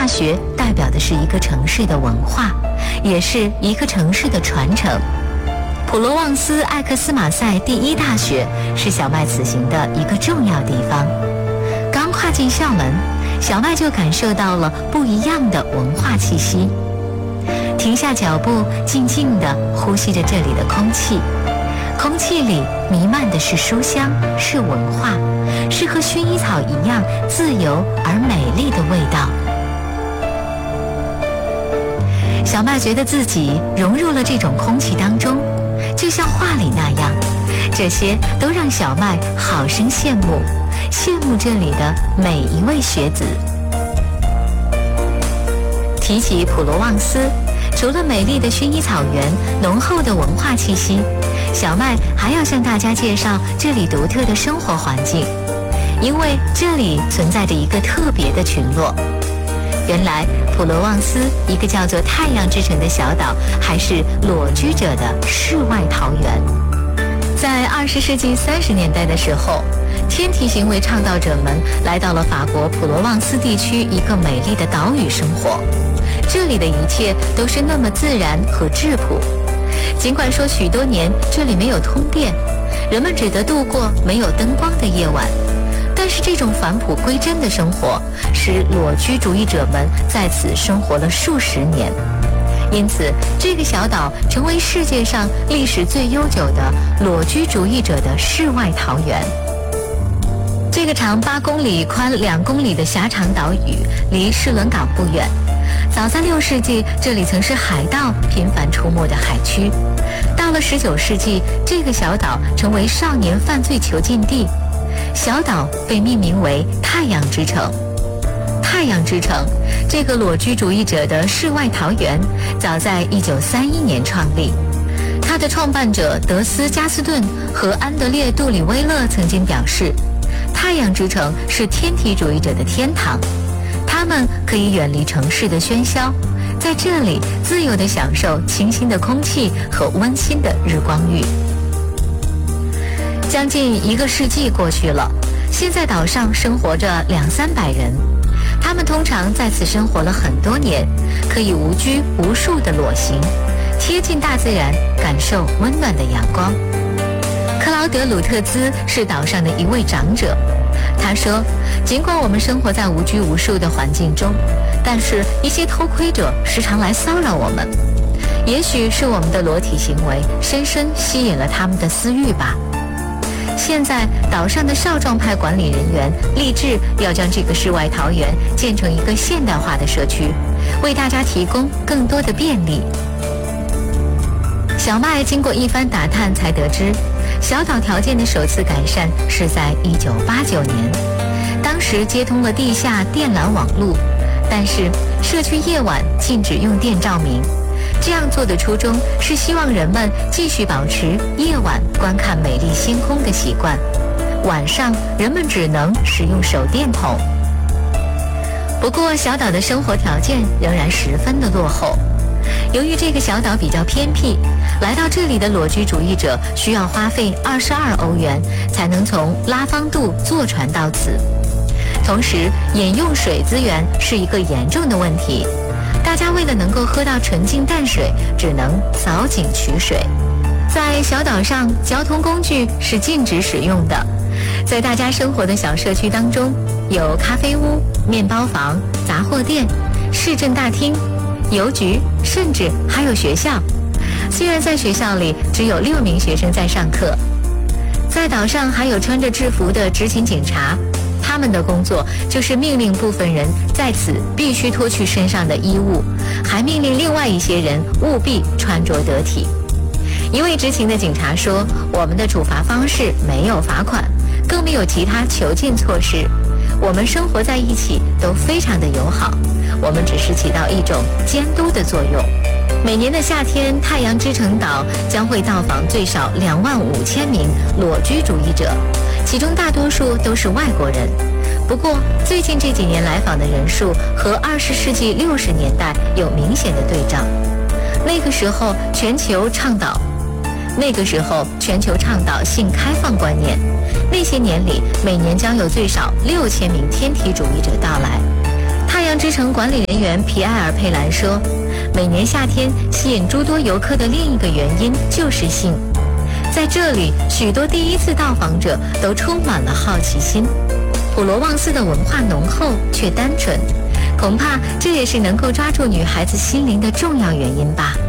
大学代表的是一个城市的文化，也是一个城市的传承。普罗旺斯艾克斯马塞第一大学是小麦此行的一个重要地方。刚跨进校门，小麦就感受到了不一样的文化气息。停下脚步，静静地呼吸着这里的空气，空气里弥漫的是书香，是文化，是和薰衣草一样自由而美丽的味道。小麦觉得自己融入了这种空气当中，就像画里那样，这些都让小麦好生羡慕，羡慕这里的每一位学子。提起普罗旺斯，除了美丽的薰衣草原、浓厚的文化气息，小麦还要向大家介绍这里独特的生活环境，因为这里存在着一个特别的群落。原来普罗旺斯一个叫做太阳之城的小岛，还是裸居者的世外桃源。在20世纪30年代的时候，天体行为倡导者们来到了法国普罗旺斯地区一个美丽的岛屿生活，这里的一切都是那么自然和质朴。尽管说许多年这里没有通电，人们只得度过没有灯光的夜晚，但是这种返璞归真的生活使裸居主义者们在此生活了数十年，因此这个小岛成为世界上历史最悠久的裸居主义者的世外桃源。这个长8公里、宽2公里的狭长岛屿离士伦港不远，早在6世纪，这里曾是海盗频繁出没的海区。到了19世纪，这个小岛成为少年犯罪囚禁地，小岛被命名为太阳之城。太阳之城这个裸居主义者的世外桃源，早在1931年创立。它的创办者德斯加斯顿和安德烈杜里威勒曾经表示，太阳之城是天体主义者的天堂，他们可以远离城市的喧嚣，在这里自由地享受清新的空气和温馨的日光浴。将近1个世纪过去了，现在岛上生活着200-300人，他们通常在此生活了很多年，可以无拘无束地裸行，贴近大自然，感受温暖的阳光。克劳德·鲁特兹是岛上的一位长者，他说，尽管我们生活在无拘无束的环境中，但是一些偷窥者时常来骚扰我们，也许是我们的裸体行为深深吸引了他们的私欲吧。现在岛上的少壮派管理人员立志要将这个世外桃源建成一个现代化的社区，为大家提供更多的便利。小麦经过一番打探才得知，小岛条件的首次改善是在1989年，当时接通了地下电缆网路，但是社区夜晚禁止用电照明。这样做的初衷是希望人们继续保持夜晚观看美丽星空的习惯，晚上人们只能使用手电筒。不过小岛的生活条件仍然十分的落后，由于这个小岛比较偏僻，来到这里的裸居主义者需要花费22欧元才能从拉芳杜坐船到此。同时饮用水资源是一个严重的问题，大家为了能够喝到纯净淡水，只能凿井取水。在小岛上，交通工具是禁止使用的。在大家生活的小社区当中，有咖啡屋、面包房、杂货店、市政大厅、邮局，甚至还有学校。虽然在学校里只有6名学生在上课。在岛上还有穿着制服的执勤警察，他们的工作就是命令部分人在此必须脱去身上的衣物，还命令另外一些人务必穿着得体。一位执勤的警察说，我们的处罚方式没有罚款，更没有其他囚禁措施，我们生活在一起都非常的友好，我们只是起到一种监督的作用。每年的夏天，太阳之城岛将会到访最少25000名裸居主义者，其中大多数都是外国人。不过最近这几年来访的人数和20世纪60年代有明显的对照。那个时候全球倡导性开放观念，那些年里每年将有最少6000名天体主义者到来。 太阳之城管理人员皮埃尔·佩兰说，每年夏天吸引诸多游客的另一个原因就是性。在这里，许多第一次到访者都充满了好奇心。普罗旺斯的文化浓厚却单纯，恐怕这也是能够抓住女孩子心灵的重要原因吧。